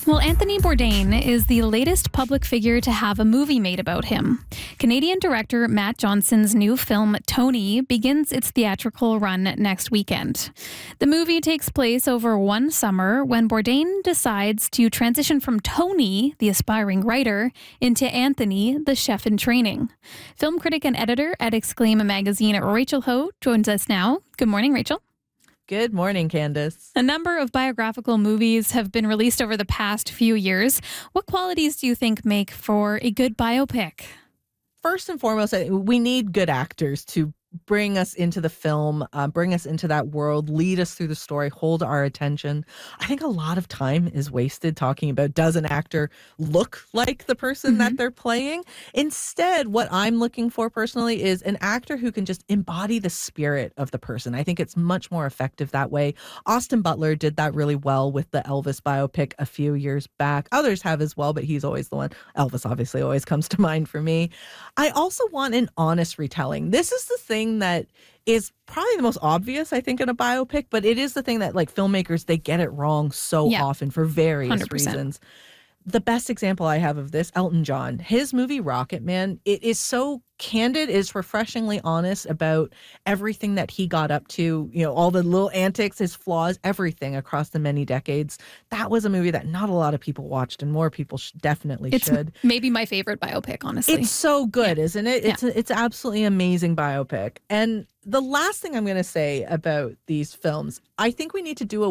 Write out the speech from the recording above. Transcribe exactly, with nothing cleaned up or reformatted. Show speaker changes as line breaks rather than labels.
Well, Anthony Bourdain is the latest public figure to have a movie made about him. Canadian director Matt Johnson's new film, Tony, begins its theatrical run next weekend. The movie takes place over one summer when Bourdain decides to transition from Tony, the aspiring writer, into Anthony, the chef in training. Film critic and editor at Exclaim magazine, Rachel Ho, joins us now. Good morning, Rachel.
Good morning, Candace.
A number of biographical movies have been released over the past few years. What qualities do you think make for a good biopic?
First and foremost, we need good actors to bring us into the film, uh, bring us into that world, lead us through the story, hold our attention. I think a lot of time is wasted talking about, does an actor look like the person mm-hmm. that they're playing? Instead, what I'm looking for personally is an actor who can just embody the spirit of the person. I think it's much more effective that way. Austin Butler did that really well with the Elvis biopic a few years back. Others have as well, but he's always the one. Elvis obviously always comes to mind for me. I also want an honest retelling. This is the thing that is probably the most obvious, I think, in a biopic, but it is the thing that, like, filmmakers, they get it wrong so yeah. often for various one hundred percent reasons. The best example I have of this, Elton John, his movie Rocket Man, it is so candid, is refreshingly honest about everything that he got up to, you know, all the little antics, his flaws, everything across the many decades. That was a movie that not a lot of people watched, and more people sh- definitely
it's
should.
Maybe my favorite biopic, honestly.
It's so good, yeah. isn't it? It's
yeah.
a, it's absolutely amazing biopic. And the last thing I'm going to say about these films, I think we need to do a